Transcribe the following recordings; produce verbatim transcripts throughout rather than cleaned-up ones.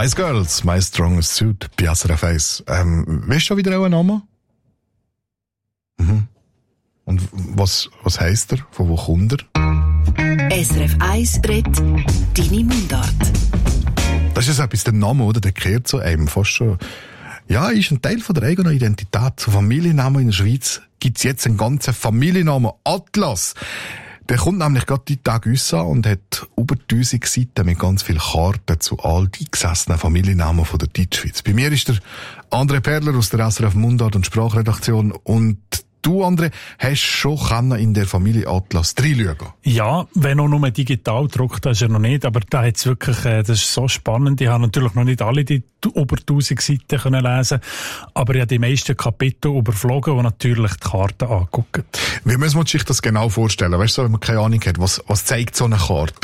Spice Girls, My Strongest Suit, bei S R F eins. Ähm, weißt du schon wieder auch einen Namen? Mhm. Und was, was heisst er? Von wo kommt er? S R F eins redet deine Mundart. Das ist etwas, der Name, oder? Der kehrt zu einem fast schon. Ja, ist ein Teil von der eigenen Identität. Zu Familiennamen in der Schweiz gibt's jetzt einen ganzen Familiennamen Atlas. Der kommt nämlich gerade die Tage raus und hat über tausend Seiten mit ganz vielen Karten zu all die eingesessenen Familiennamen von der Deutschschweiz. Bei mir ist der André Perler aus der S R F Mundart und Sprachredaktion. Und du, André, hast schon in der Familie Atlas reinschauen. Ja, wenn auch nur digital gedruckt, das ist ja noch nicht, aber da hat's wirklich, äh, das ist so spannend. Ich habe natürlich noch nicht alle die über tausend Seiten können lesen, aber ich habe die meisten Kapitel überflogen und natürlich die Karten angeguckt. Wie müssen wir sich das genau vorstellen? Weißt du, wenn man keine Ahnung hat, was, was zeigt so eine Karte?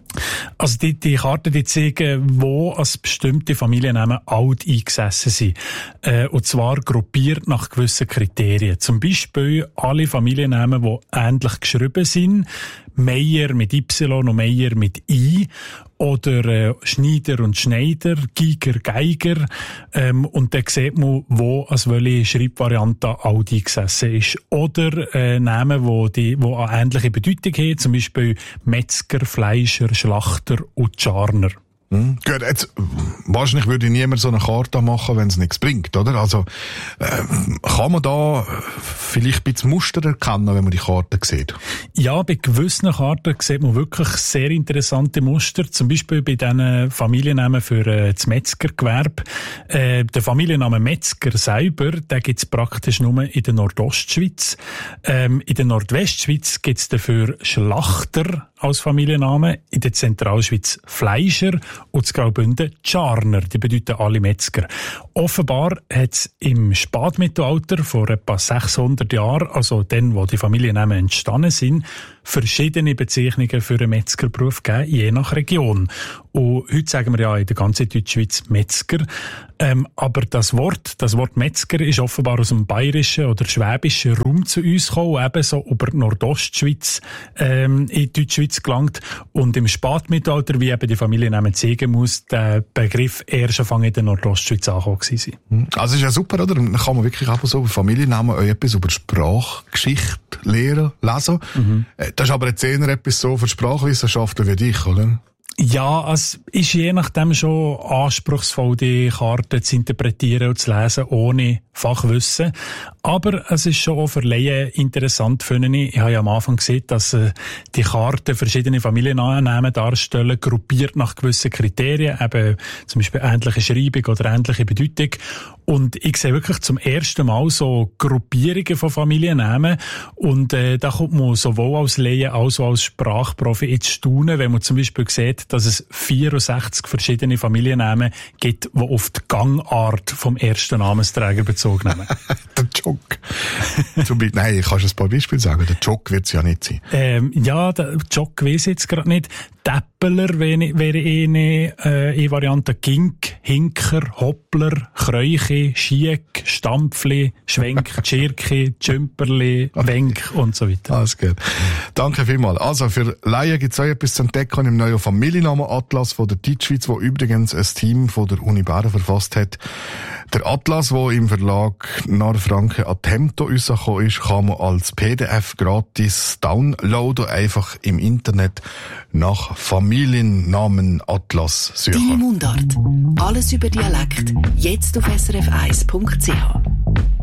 Also die, die Karten, die zeigen, wo als bestimmte Familiennamen alt eingesessen sind. Äh, und zwar gruppiert nach gewissen Kriterien. Zum Beispiel alle Familiennamen, die ähnlich geschrieben sind. Meier mit Y und Meier mit I. Oder äh, Schneider und Schneider, Giger, Geiger. Ähm, und dann sieht man, wo als welche Schreibvariante alt eingesessen ist. Oder äh, Namen, wo die, wo eine ähnliche Bedeutung haben, zum Beispiel Metzger, Fleischer, Schlachter und Scharner. Hm. Gut, jetzt, wahrscheinlich würde niemand so eine Karte machen, wenn es nichts bringt, oder? Also, äh, kann man da vielleicht ein bisschen Muster erkennen, wenn man die Karte sieht? Ja, bei gewissen Karten sieht man wirklich sehr interessante Muster. Zum Beispiel bei diesen Familiennamen für äh, das Metzgergewerbe. Äh, der Familienname Metzger selber, den gibt's praktisch nur in der Nordostschweiz. Ähm, in der Nordwestschweiz gibt's dafür Schlachter als Familienname, in der Zentralschweiz Fleischer und in Graubünden Scharner, die bedeuten alle Metzger. Offenbar hat es im Spätmittelalter, vor etwa sechshundert Jahren, also dann, wo die Familiennamen entstanden sind, verschiedene Bezeichnungen für einen Metzgerberuf gegeben, je nach Region. Und heute sagen wir ja in der ganzen Deutschschweiz Metzger. Ähm, aber das Wort, das Wort Metzger ist offenbar aus dem bayerischen oder schwäbischen Raum zu uns gekommen, und ebenso über die Nordostschweiz ähm, in die Deutschschweiz gelangt. Und im Spätmittelalter, wie eben die Familiennamen zeigen muss, der Begriff erst Anfang in der Nordostschweiz angekommen gewesen. Also ist ja super, oder? Dann kann man wirklich ab und so über Familiennamen auch etwas über Sprachgeschichte lernen, lesen. Mhm. Das ist aber jetzt eher etwas so für Sprachwissenschaftler wie dich, oder? Ja, es ist je nachdem schon anspruchsvoll, die Karten zu interpretieren und zu lesen, ohne Fachwissen. Aber es ist schon auch für Laien interessant, finde ich. Ich habe ja am Anfang gesehen, dass äh, die Karten verschiedene Familiennamen darstellen, gruppiert nach gewissen Kriterien, eben zum Beispiel ähnliche Schreibung oder ähnliche Bedeutung. Und ich sehe wirklich zum ersten Mal so Gruppierungen von Familiennamen. Und äh, da kommt man sowohl als Laie als auch als Sprachprofi ins Staunen, wenn man zum Beispiel sieht, dass es vierundsechzig verschiedene Familiennamen gibt, die auf die Gangart vom ersten Namensträger Bezug nehmen. Der Jock. Nein, kannst du ein paar Beispiele sagen? Der Jock wird es ja nicht sein. Ähm, ja, der Jock weiss ich jetzt gerade nicht. Täppeler wäre, wäre eine, äh, eine Variante. Gink, Hinker, Hoppler, Kräuche, Schiek, Stampfli, Schwenk, Tschirki, Tschümperli, Wenk und so weiter. Alles gut. Danke vielmals. Also, für Laien gibt es auch etwas zu entdecken im neuen Familiennamen-Atlas von der Deutschschweiz, wo übrigens ein Team von der Uni Bern verfasst hat. Der Atlas, der im Verlag Narfranken Attempto rausgekommen ist, kann man als P D F gratis downloaden, einfach im Internet nach Familiennamen Atlas suchen. Deine Mundart. Alles über Dialekt. Jetzt auf s r f eins punkt c h.